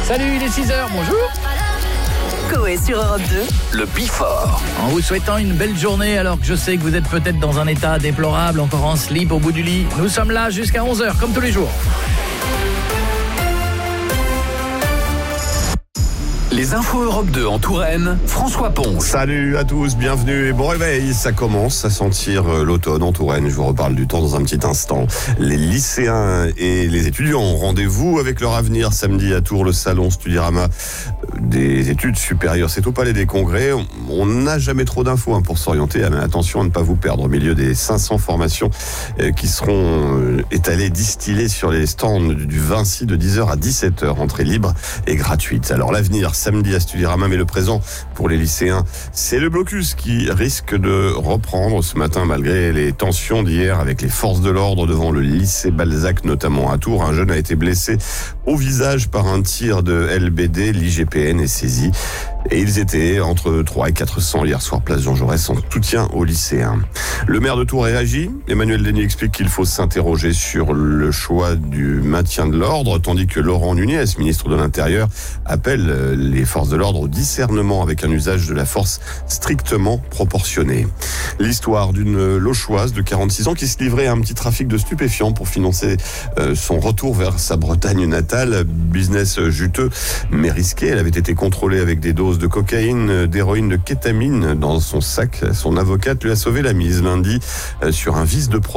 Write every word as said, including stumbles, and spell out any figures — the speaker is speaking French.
Salut, il est six heures, bonjour. Coé sur Europe deux. Le Bifort. En vous souhaitant une belle journée, alors que je sais que vous êtes peut-être dans un état déplorable, encore en slip au bout du lit. Nous sommes là jusqu'à onze heures, comme tous les jours. Les infos Europe deux en Touraine, François Ponce. Salut à tous, bienvenue et bon réveil. Ça commence à sentir l'automne en Touraine. Je vous reparle du temps dans un petit instant. Les lycéens et les étudiants ont rendez-vous avec leur avenir samedi à Tours, le salon Studirama des études supérieures. C'est au Palais des Congrès. On n'a jamais trop d'infos hein, pour s'orienter, mais attention à ne pas vous perdre au milieu des cinq cents formations qui seront étalées, distillées sur les stands du Vinci de dix heures à dix-sept heures. Entrée libre et gratuite. Alors l'avenir samedi à Studirama, mais le présent pour les lycéens, c'est le blocus qui risque de reprendre ce matin malgré les tensions d'hier avec les forces de l'ordre devant le lycée Balzac, notamment à Tours. Un jeune a été blessé au visage par un tir de L B D. L'I G P N est saisi. Et ils étaient entre trois et quatre cents hier soir, place Jean Jaurès, en soutien aux lycéens. Le maire de Tours réagit. Emmanuel Denis explique qu'il faut s'interroger sur le choix du maintien de l'ordre, tandis que Laurent Nunez, ministre de l'Intérieur, appelle les forces de l'ordre au discernement avec un usage de la force strictement proportionné. L'histoire d'une Lochoise de quarante-six ans qui se livrait à un petit trafic de stupéfiants pour financer son retour vers sa Bretagne natale. Business juteux mais risqué. Elle avait été contrôlée avec des doses de cocaïne, d'héroïne, de kétamine dans son sac. Son avocate lui a sauvé la mise lundi sur un vice de procès.